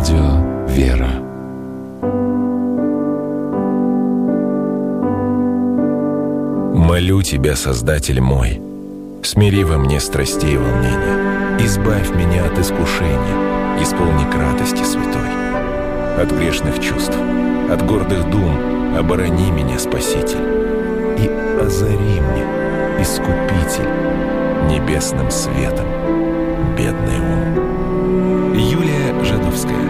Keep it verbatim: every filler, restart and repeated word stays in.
Радио «Вера». Молю Тебя, Создатель мой, смири во мне страстей и волнения, избавь меня от искушения, исполни к радости святой. От грешных чувств, от гордых дум оборони меня, Спаситель, и озари мне, Искупитель, небесным светом бедный ум. Юлия Жадовская.